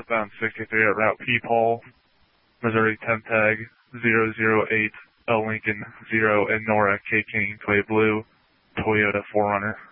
southbound 63 at Route Peephole, Missouri temp tag 008 L Lincoln 0 and Nora K King Clay Blue, Toyota 4Runner.